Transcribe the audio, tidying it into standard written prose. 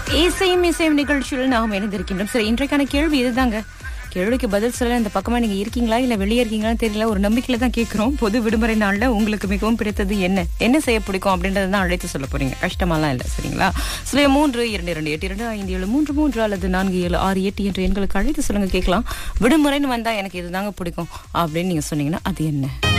இசையும் நிகழ்ச்சியில் நாம் இணைந்திருக்கின்றோம். சரி, இன்றைக்கான கேள்வி இதுதாங்க. கேள்விக்கு பதில் சொல்ல இந்த பக்கமா நீங்க இருக்கீங்களா இல்ல வெளியே இருக்கீங்களான்னு தெரியல. ஒரு நம்பிக்கையில தான் கேட்கிறோம். பொது விடுமுறை நாள்ல உங்களுக்கு மிகவும் பிடித்தது என்ன செய்ய பிடிக்கும் அப்படின்றத தான் அழைத்து சொல்ல போறீங்க. கஷ்டமாலாம் இல்ல, சரிங்களா? 322825733 அல்லது 4768 என்ற எண்களுக்கு அழைத்து சொல்லுங்க, கேட்கலாம். விடுமுறைன்னு வந்தா எனக்கு இதுதாங்க பிடிக்கும் அப்படின்னு நீங்க சொன்னீங்கன்னா அது என்ன?